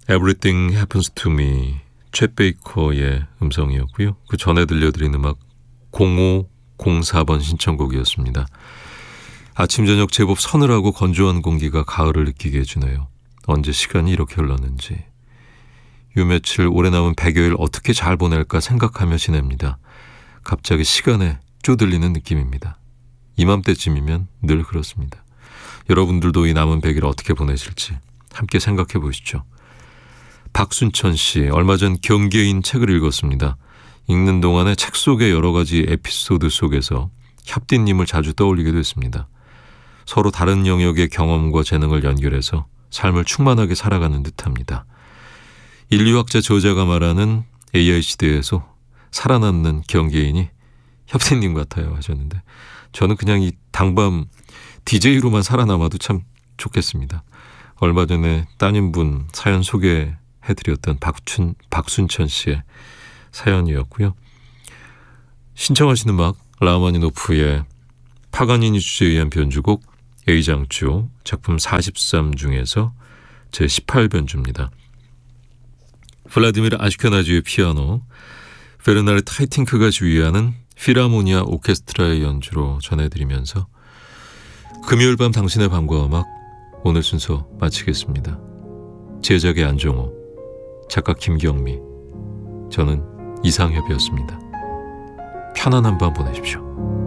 Everything Happens to Me, 챗 베이커의 음성이었고요. 그 전에 들려드린 음악 0504번 신청곡이었습니다. 아침 저녁 제법 서늘하고 건조한 공기가 가을을 느끼게 해주네요. 언제 시간이 이렇게 흘렀는지. 요 며칠 올해 남은 100여일 어떻게 잘 보낼까 생각하며 지냅니다. 갑자기 시간에 쪼들리는 느낌입니다. 이맘때쯤이면 늘 그렇습니다. 여러분들도 이 남은 100일 어떻게 보내실지 함께 생각해 보시죠. 박순천 씨, 얼마 전 경계인 책을 읽었습니다. 읽는 동안에 책 속의 여러 가지 에피소드 속에서 협디님을 자주 떠올리게 됐습니다. 서로 다른 영역의 경험과 재능을 연결해서 삶을 충만하게 살아가는 듯합니다. 인류학자 저자가 말하는 AI 시대에서 살아남는 경계인이 협디님 같아요 하셨는데, 저는 그냥 이 당밤 DJ로만 살아남아도 참 좋겠습니다. 얼마 전에 따님분 사연 소개해드렸던 박순천 씨의 사연이었고요. 신청하신 음악 라흐마니노프의 파가니니 주제에 의한 변주곡 A장조 작품 43 중에서 제 18변주입니다. 블라디미르 아슈케나지의 피아노, 베르나르 타이팅크가 지휘하는 필하모니아 오케스트라의 연주로 전해드리면서 금요일 밤 당신의 밤과 음악 오늘 순서 마치겠습니다. 제작의 안정호, 작가 김경미, 저는 이상협이었습니다. 편안한 밤 보내십시오.